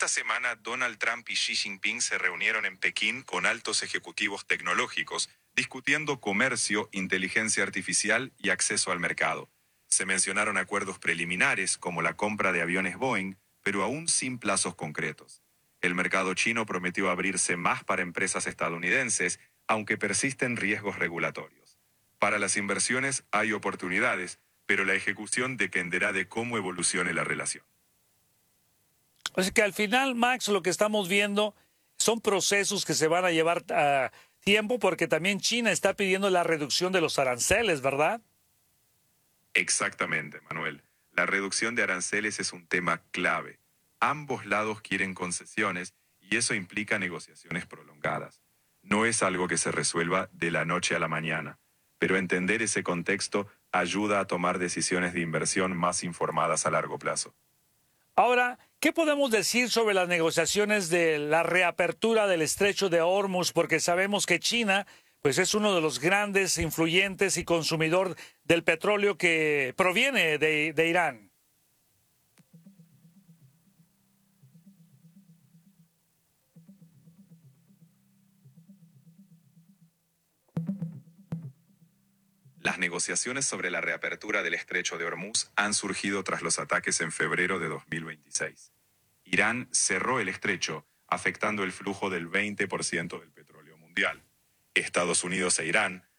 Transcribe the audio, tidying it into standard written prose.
Esta semana, Donald Trump y Xi Jinping se reunieron en Pekín con altos ejecutivos tecnológicos, discutiendo comercio, inteligencia artificial y acceso al mercado. Se mencionaron acuerdos preliminares, como la compra de aviones Boeing, pero aún sin plazos concretos. El mercado chino prometió abrirse más para empresas estadounidenses, aunque persisten riesgos regulatorios. Para las inversiones hay oportunidades, pero la ejecución dependerá de cómo evolucione la relación. O sea que al final, Max, lo que estamos viendo son procesos que se van a llevar tiempo, porque también China está pidiendo la reducción de los aranceles, ¿verdad? Exactamente, Manuel. La reducción de aranceles es un tema clave. Ambos lados quieren concesiones y eso implica negociaciones prolongadas. No es algo que se resuelva de la noche a la mañana, pero entender ese contexto ayuda a tomar decisiones de inversión más informadas a largo plazo. Ahora, ¿qué podemos decir sobre las negociaciones de la reapertura del estrecho de Hormuz? Porque sabemos que China, pues, es uno de los grandes influyentes y consumidor del petróleo que proviene de Irán. Las negociaciones sobre la reapertura del estrecho de Hormuz han surgido tras los ataques en febrero de 2026. Irán cerró el estrecho, afectando el flujo del 20% del petróleo mundial. Estados Unidos e Irán